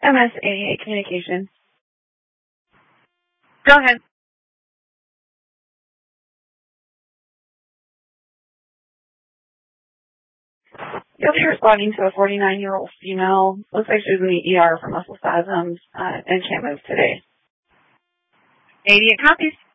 MS88 Communications. Go ahead. You'll be responding to a 49-year-old female. Looks like she was in the ER for muscle spasms and can't move today. 88 copies.